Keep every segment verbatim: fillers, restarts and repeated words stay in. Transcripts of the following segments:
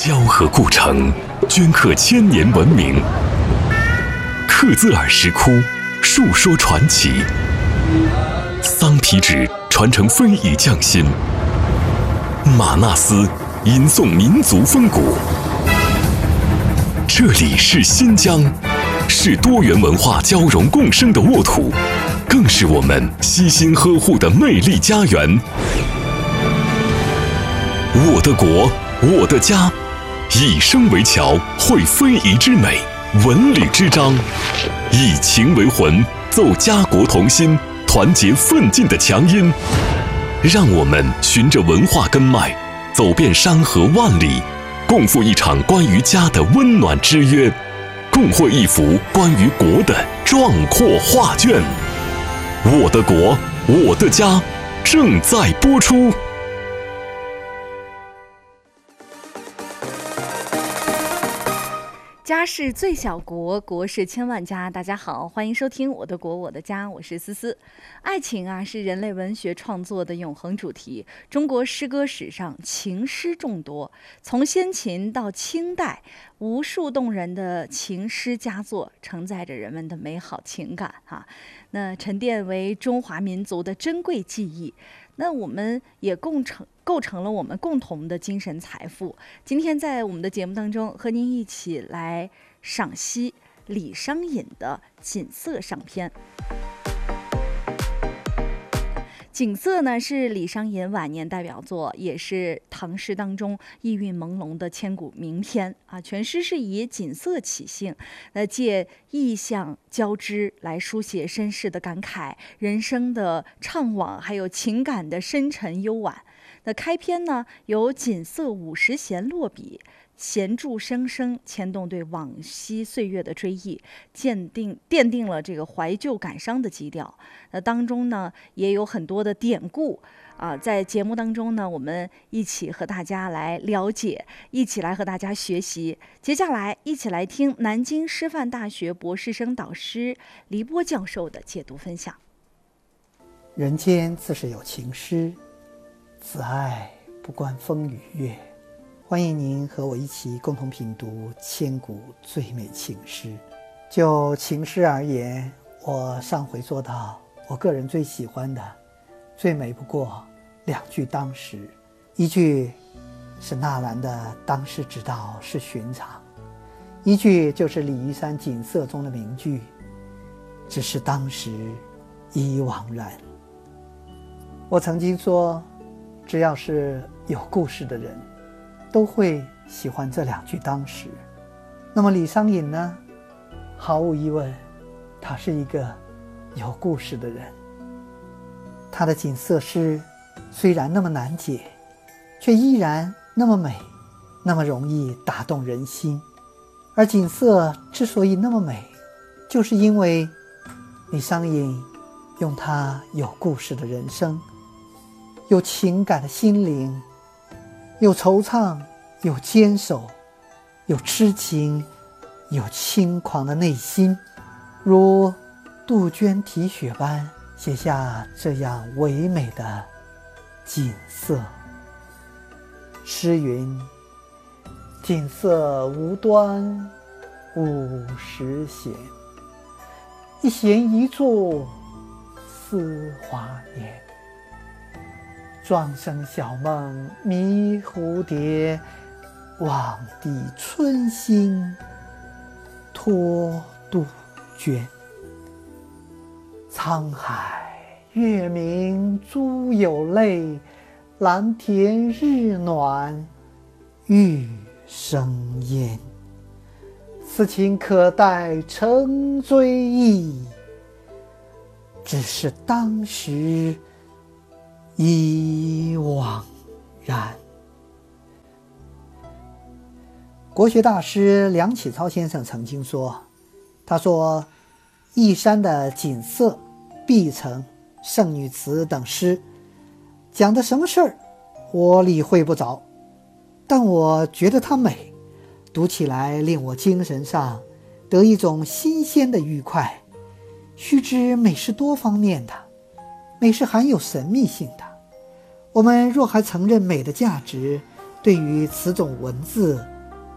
交河故城，镌刻千年文明；克孜尔石窟，述说传奇；桑皮纸传承非遗匠心；玛纳斯吟诵民族风骨。这里是新疆，是多元文化交融共生的沃土，更是我们悉心呵护的魅力家园。我的国，我的家，以声为桥，绘非遗之美，文旅之章，以情为魂，奏家国同心，团结奋进的强音。让我们循着文化根脉，走遍山河万里，共赴一场关于家的温暖之约，共绘一幅关于国的壮阔画卷。我的国，我的家，正在播出。 家是最小国，国是千万家。大家好，欢迎收听我的国我的家，我是思思。爱情啊，是人类文学创作的永恒主题。中国诗歌史上情诗众多，从先秦到清代，无数动人的情诗佳作，承载着人们的美好情感哈。那沉淀为中华民族的珍贵记忆。那我们也共成构成了我们共同的精神财富。今天在我们的节目当中，和您一起来赏析李商隐的《锦瑟上篇》。《锦瑟》呢是李商隐晚年代表作，也是唐诗当中意韵朦胧的千古名篇啊。全诗是以锦瑟起兴，呃，借意象交织来书写身世的感慨、人生的怅惘，还有情感的深沉幽婉。那开篇呢，由锦瑟五十弦落笔，弦柱声声牵动对往昔岁月的追忆，鉴定奠定了这个怀旧感伤的基调。那当中呢，也有很多的典故啊，在节目当中呢，我们一起和大家来了解，一起来和大家学习。接下来，一起来听南京师范大学博士生导师黎波教授的解读分享。 人间自是有情诗，此爱不关风与月。欢迎您和我一起共同品读千古最美情诗。就情诗而言，我上回说到，我个人最喜欢的、最美不过两句当时。一句是纳兰的当世之道是寻常，一句就是李渔山《锦瑟》中的名句，只是当时已惘然。我曾经说，只要是有故事的人，都会喜欢这两句当时。那么李商隐呢？毫无疑问，他是一个有故事的人。他的锦瑟诗虽然那么难解，却依然那么美，那么容易打动人心。而锦瑟之所以那么美，就是因为李商隐用他有故事的人生，有情感的心灵，有惆怅，有坚守，有痴情，有轻狂的内心，如杜鹃啼血般写下这样唯美的锦瑟。诗云：锦瑟无端五十弦，一弦一柱思华年。庄生晓梦迷蝴蝶，望帝春心托杜鹃。沧海月明珠有泪，蓝田日暖玉生烟。此情可待成追忆，只是当时已惘然。国学大师梁启超先生曾经说，他说义山的《锦瑟》、《碧城》、《圣女词》等诗讲的什么事儿我理会不着，但我觉得它美，读起来令我精神上得一种新鲜的愉快。须知美是多方面的，美是含有神秘性的。我们若还承认美的价值，对于此种文字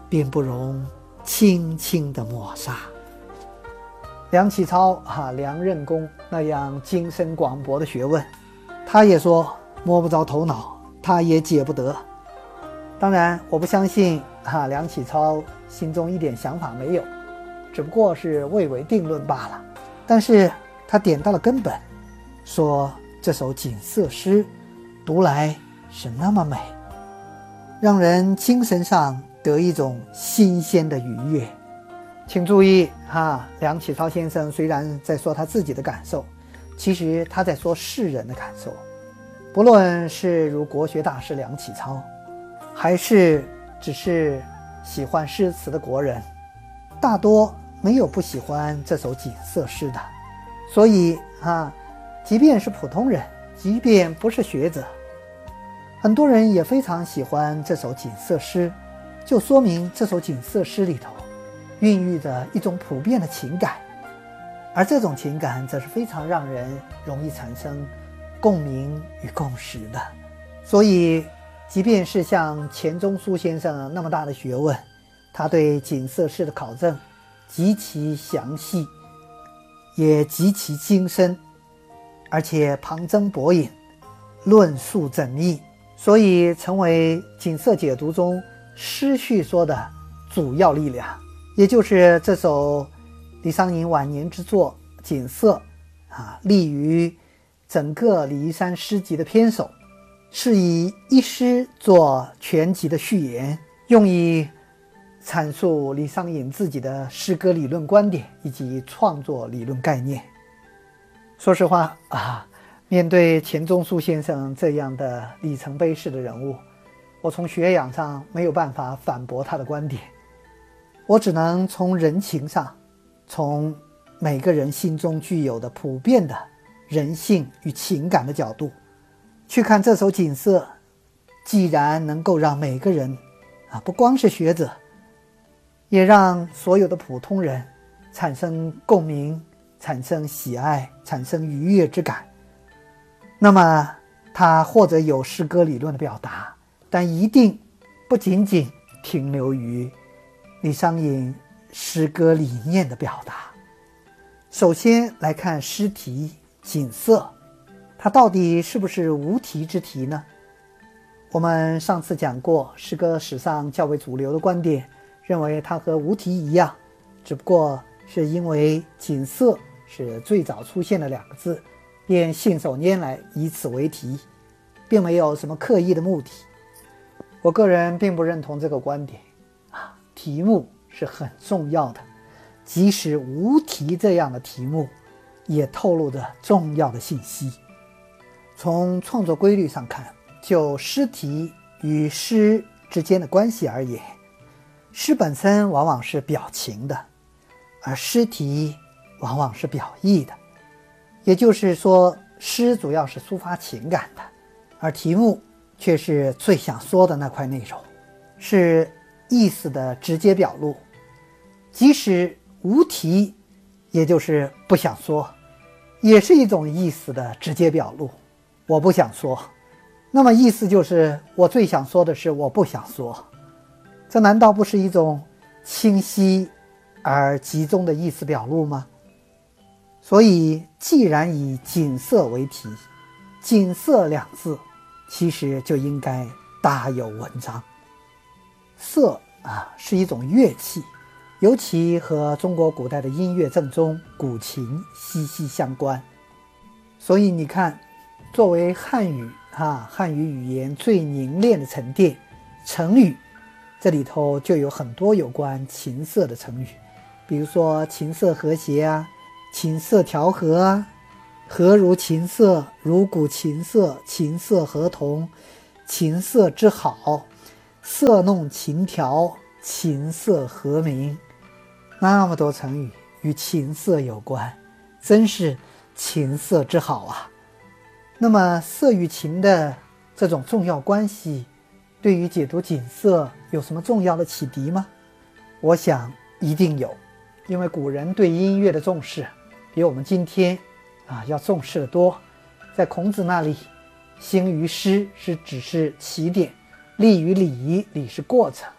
便不容轻轻的抹杀。梁启超啊，梁任公那样精深广博的学问，他也说摸不着头脑，他也解不得。当然我不相信啊，梁启超心中一点想法没有，只不过是未为定论罢了。但是他点到了根本，说这首锦瑟诗读来是那么美，让人精神上得一种新鲜的愉悦。请注意啊，梁启超先生虽然在说他自己的感受，其实他在说世人的感受。不论是如国学大师梁启超，还是只是喜欢诗词的国人，大多没有不喜欢这首锦瑟诗的。所以啊，即便是普通人，即便不是学者，很多人也非常喜欢这首锦瑟诗，就说明这首锦瑟诗里头孕育着一种普遍的情感，而这种情感则是非常让人容易产生共鸣与共识的。所以即便是像钱钟书先生那么大的学问，他对锦瑟诗的考证极其详细，也极其精深，而且旁征博引，论述缜密，所以成为锦瑟解读中诗序说的主要力量。也就是这首李商隐晚年之作《锦瑟》啊，立于整个李义山诗集的篇首，是以一诗做全集的序言，用以阐述李商隐自己的诗歌理论观点以及创作理论概念。说实话啊，面对钱钟书先生这样的里程碑式的人物，我从学养上没有办法反驳他的观点，我只能从人情上，从每个人心中具有的普遍的人性与情感的角度去看这首锦瑟。既然能够让每个人啊，不光是学者，也让所有的普通人产生共鸣，产生喜爱，产生愉悦之感，那么它或者有诗歌理论的表达，但一定不仅仅停留于李商隐诗歌理念的表达。首先来看诗题锦瑟，它到底是不是无题之题呢？我们上次讲过，诗歌史上较为主流的观点认为它和无题一样，只不过是因为锦瑟是最早出现的两个字，便信手拈来以此为题，并没有什么刻意的目的。我个人并不认同这个观点啊，题目是很重要的，即使无题这样的题目也透露着重要的信息。从创作规律上看，就诗题与诗之间的关系而言，诗本身往往是表情的，而诗题往往是表意的。也就是说，诗主要是抒发情感的，而题目却是最想说的那块内容，是意思的直接表露。即使无题，也就是不想说，也是一种意思的直接表露。我不想说，那么意思就是我最想说的是我不想说，这难道不是一种清晰而集中的意思表露吗？所以既然以锦瑟为题，锦瑟两字其实就应该大有文章。瑟啊，是一种乐器，尤其和中国古代的音乐正宗古琴息息相关。所以你看，作为汉语啊，汉语语言最凝练的沉淀，成语这里头就有很多有关琴瑟的成语，比如说琴瑟和谐啊，琴瑟调和啊，和如琴瑟，如鼓琴瑟，琴瑟和同，琴瑟之好，瑟弄琴调，琴瑟和鸣。那么多成语与琴瑟有关，真是琴瑟之好啊。那么瑟与琴的这种重要关系，对于解读锦瑟有什么重要的启迪吗？我想一定有，因为古人对音乐的重视比我们今天啊要重视得多。在孔子那里，兴于诗是只是起点，立于礼，礼是过程，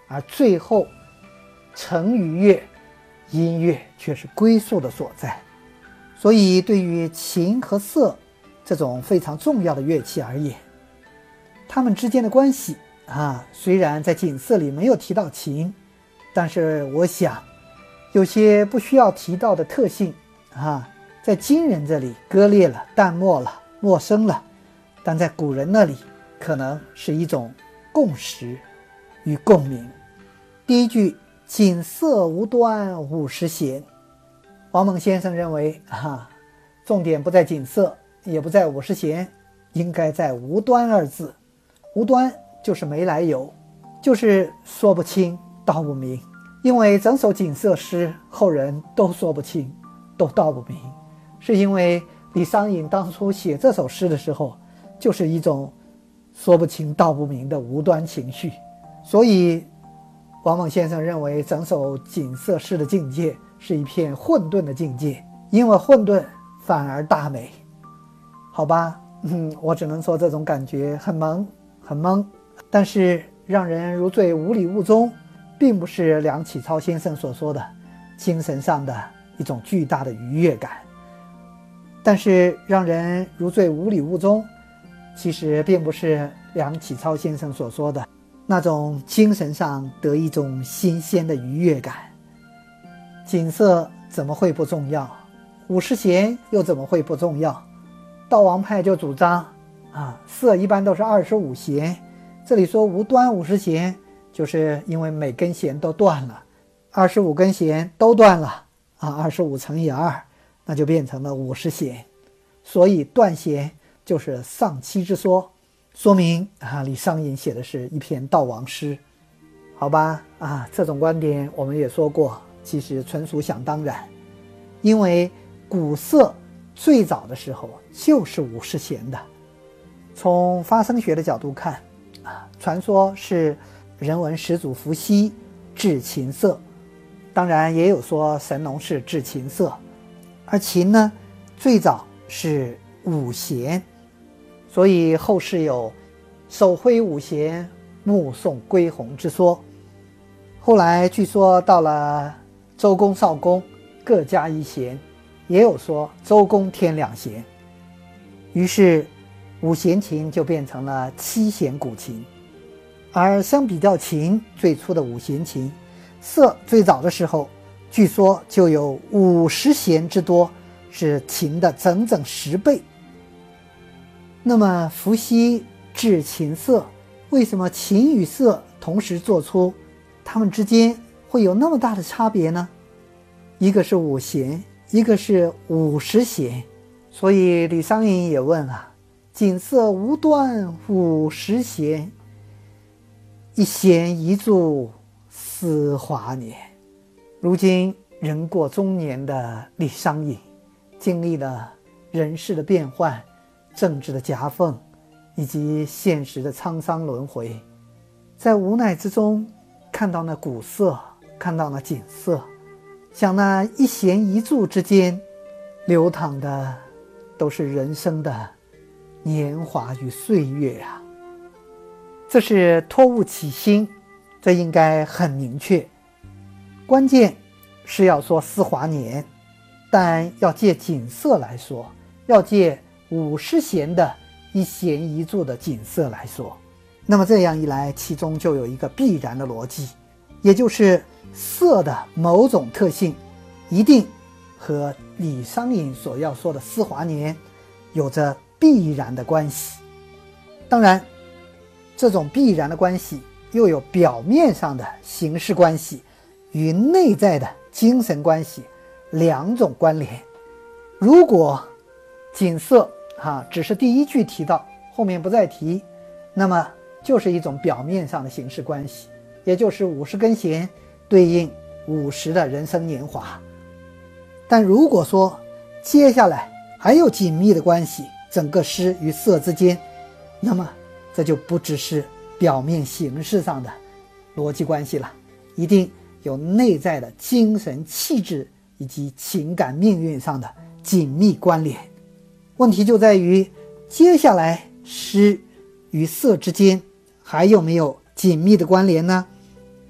而最后成与乐，音乐却是归宿的所在。所以对于琴和瑟这种非常重要的乐器而言，它们之间的关系啊，虽然在锦瑟里没有提到琴，但是我想有些不需要提到的特性啊，在今人这里割裂了、淡漠了、陌生了，但在古人那里可能是一种共识与共鸣。第一句锦瑟无端五十弦，王蒙先生认为啊，重点不在锦瑟，也不在五十弦，应该在无端二字。无端就是没来由，就是说不清道不明。因为整首锦瑟诗后人都说不清，都道不明，是因为李商隐当初写这首诗的时候就是一种说不清道不明的无端情绪。所以王蒙先生认为整首锦瑟诗的境界是一片混沌的境界，因为混沌反而大美。好吧，嗯，我只能说这种感觉很懵很懵，但是让人如醉五里雾中，并不是梁启超先生所说的精神上的一种巨大的愉悦感。但是让人如醉五里雾中，其实并不是梁启超先生所说的那种精神上得一种新鲜的愉悦感。锦瑟怎么会不重要？五十弦又怎么会不重要？道王派就主张啊，瑟一般都是二十五弦，这里说无端五十弦，就是因为每根弦都断了，二十五根弦都断了啊，二十五乘以二，那就变成了五十弦。所以断弦就是丧妻之说，说明啊，李商隐写的是一篇悼亡诗。好吧，啊，这种观点我们也说过，其实纯属想当然，因为古瑟最早的时候就是五十弦的。从发声学的角度看啊，传说是人文始祖伏羲制琴瑟，当然也有说神农氏制琴瑟，而琴呢最早是五弦，所以后世有手挥五弦目送归鸿之说。后来据说到了周公少公各加一弦，也有说周公添两弦，于是五弦琴就变成了七弦古琴。而相比较琴最初的五弦琴，瑟最早的时候据说就有五十弦之多，是琴的整整十倍。那么伏羲制琴瑟，为什么琴与瑟同时做出，它们之间会有那么大的差别呢？一个是五弦，一个是五十弦。所以李商隐也问啊，锦瑟无端五十弦，一弦一柱思华年。如今人过中年的李商隐，经历了人世的变幻、政治的夹缝以及现实的沧桑轮回，在无奈之中看到那古瑟，看到那锦瑟，想那一弦一柱之间流淌的都是人生的年华与岁月啊。这是托物起兴，这应该很明确。关键是要说思华年，但要借锦瑟来说，要借五十弦的一弦一柱的锦瑟来说，那么这样一来，其中就有一个必然的逻辑，也就是瑟的某种特性一定和李商隐所要说的思华年有着必然的关系。当然这种必然的关系又有表面上的形式关系与内在的精神关系两种关联。如果锦瑟啊只是第一句提到，后面不再提，那么就是一种表面上的形式关系，也就是五十根弦对应五十的人生年华。但如果说接下来还有紧密的关系，整个诗与瑟之间，那么这就不只是表面形式上的逻辑关系了，一定有内在的精神气质以及情感命运上的紧密关联。问题就在于接下来诗与瑟之间还有没有紧密的关联呢？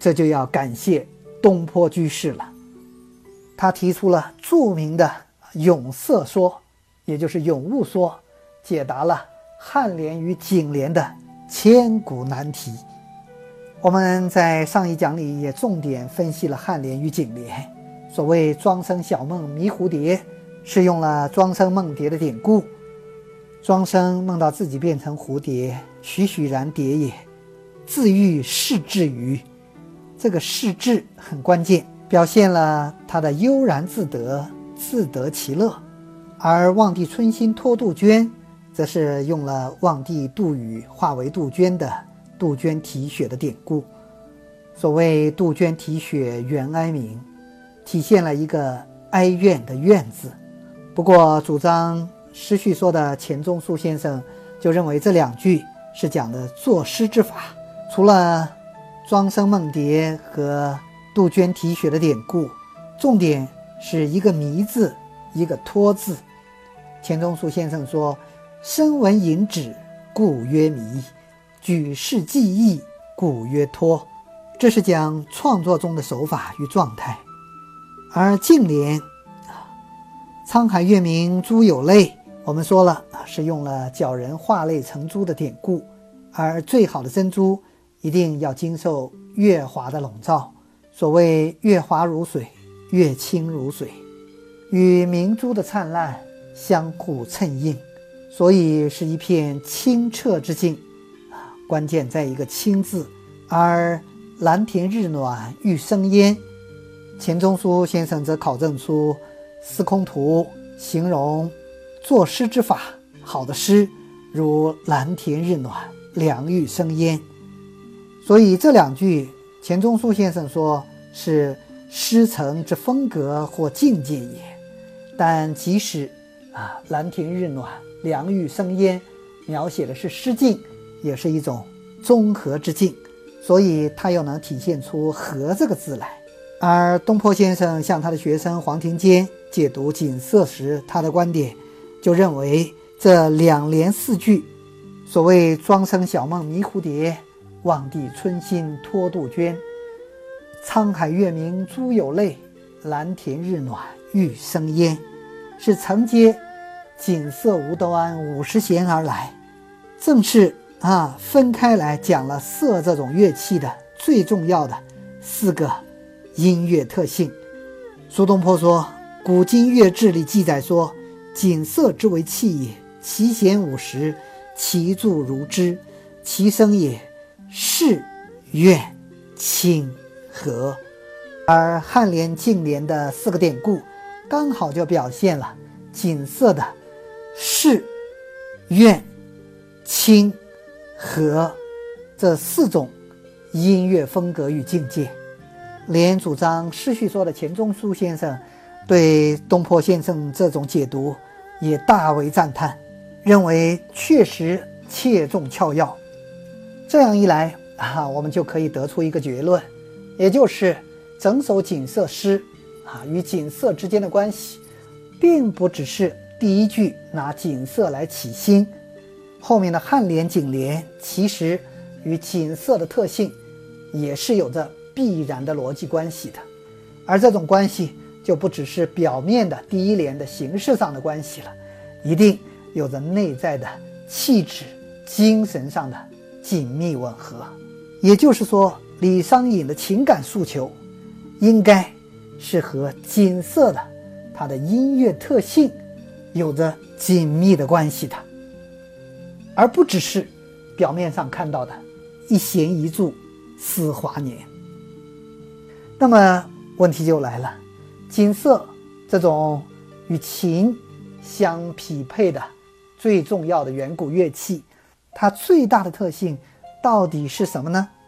这就要感谢东坡居士了。他提出了著名的咏色说，也就是咏物说，解答了颔联与颈联的千古难题。我们在上一讲里也重点分析了颔联与颈联。所谓庄生晓梦迷蝴蝶，是用了庄生梦蝶的典故。庄生梦到自己变成蝴蝶，栩栩然蝶也，自喻视至于。这个视至很关键，表现了他的悠然自得，自得其乐。而望帝春心托杜鹃，则是用了望帝杜宇化为杜鹃的杜鹃啼血的典故。所谓杜鹃啼血原哀鸣，体现了一个哀怨的怨字。不过主张诗序说的钱钟书先生就认为这两句是讲的作诗之法，除了庄生梦蝶和杜鹃啼血的典故，重点是一个迷字，一个托字。钱钟书先生说，声闻引指，故曰迷；举世记忆，故曰托。这是讲创作中的手法与状态。而颈联，沧海月明珠有泪，我们说了是用了教人化泪成珠的典故。而最好的珍珠一定要经受月华的笼罩，所谓月华如水，月清如水，与明珠的灿烂相互衬映，所以是一片清澈之境。关键在一个清字。而蓝田日暖玉生烟，钱钟书先生则考证出司空图形容作诗之法，好的诗如蓝田日暖，凉玉生烟。所以这两句钱钟书先生说是诗成之风格或境界也，但即使啊蓝田日暖，凉玉生烟描写的是诗境，也是一种综合之境，所以它又能体现出和这个字来。而东坡先生向他的学生黄庭坚解读锦瑟时，他的观点就认为这两联四句，所谓庄生晓梦迷蝴蝶，望帝春心托杜鹃，沧海月明珠有泪，蓝田日暖玉生烟，是承接锦瑟无斗庵五十弦而来，正是啊分开来讲了瑟这种乐器的最重要的四个音乐特性。苏东坡说，古今乐志里记载说，锦瑟之为器也，其弦五十，其柱如织，其声也士怨清和。而颔联颈联的四个典故，刚好就表现了锦瑟的士怨清和这四种音乐风格与境界。连主张诗序说的钱钟书先生对东坡先生这种解读也大为赞叹，认为确实切中窍要。这样一来啊，我们就可以得出一个结论，也就是整首锦瑟诗啊与锦瑟之间的关系，并不只是第一句拿锦瑟来起兴，后面的颔联颈联其实与锦瑟的特性也是有着必然的逻辑关系的。而这种关系就不只是表面的第一联的形式上的关系了，一定有着内在的气质精神上的紧密吻合。也就是说，李商隐的情感诉求应该是和锦瑟的它的音乐特性有着紧密的关系的，而不只是表面上看到的一弦一柱思华年。那么问题就来了，锦瑟这种与琴相匹配的最重要的远古乐器，它最大的特性到底是什么呢？